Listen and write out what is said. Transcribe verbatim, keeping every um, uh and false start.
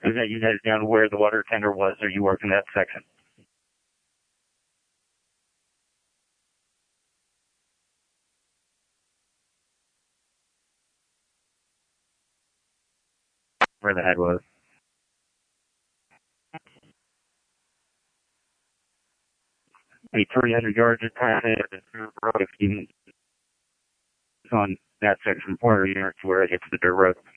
And then you headed down where the water tender was, or you worked in that section? Where the head was? Maybe three hundred yards past it, road if you on that section where you to where it hits the dirt road.